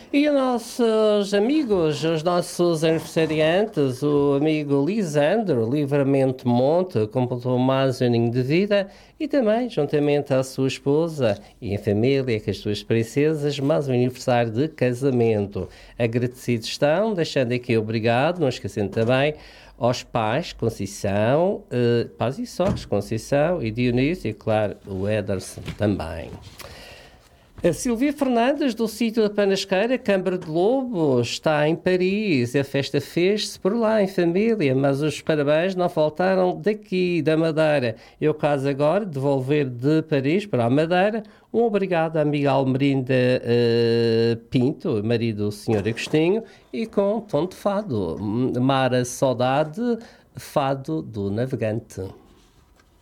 E os nossos amigos, os nossos aniversariantes, o amigo Lisandro, Livramento Monte, completou mais um aninho de vida e também, juntamente à sua esposa e em família, com as suas princesas, mais um aniversário de casamento. Agradecidos estão, deixando aqui obrigado, não esquecendo também aos pais, Conceição, pais e sogros, Conceição e Dionísio, e claro, o Ederson também. A Silvia Fernandes, do sítio da Panasqueira, Câmara de Lobo, está em Paris. A festa fez-se por lá, em família, mas os parabéns não faltaram daqui, da Madeira. Eu caso agora devolver de Paris para a Madeira. Um obrigado à amiga Almerinda Pinto, marido do Sr. Agostinho, e com tom de fado. Mara Saudade, fado do navegante.